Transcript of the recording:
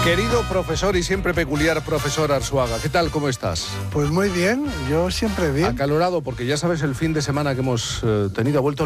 Querido profesor y siempre peculiar profesor Arzuaga, ¿qué tal? ¿Cómo estás? Pues muy bien, yo siempre bien. Acalorado, porque ya sabes el fin de semana que hemos tenido, ha vuelto